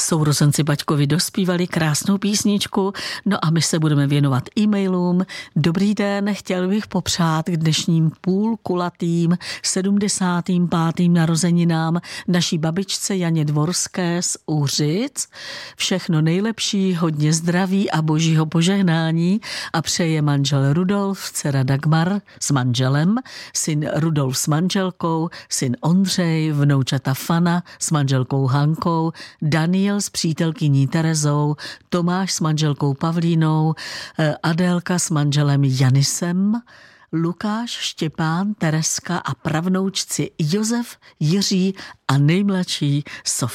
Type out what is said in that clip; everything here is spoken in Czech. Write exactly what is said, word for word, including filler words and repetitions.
Sourozenci Baťkovi dospívali krásnou písničku, no a my se budeme věnovat e-mailům. Dobrý den, chtěl bych popřát k dnešním půlkulatým sedmdesátým pátým narozeninám naší babičce Janě Dvorské z Úřic. Všechno nejlepší, hodně zdraví a božího požehnání a přeje manžel Rudolf, dcera Dagmar s manželem, syn Rudolf s manželkou, syn Ondřej, vnoučata Fana s manželkou Hankou, Daniel s přítelkyní Terezou, Tomáš s manželkou Pavlínou, Adélka s manželem Janisem, Lukáš, Štěpán, Tereska a pravnoučci Josef, Jiří a nejmladší Sofie.